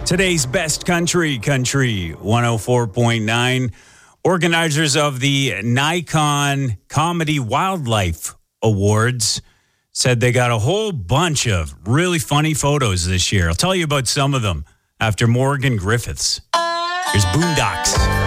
Today's best country 104.9. Organizers of the Nikon Comedy Wildlife Awards said they got a whole bunch of really funny photos this year. I'll tell you about some of them after Morgan Griffiths. Here's Boondocks.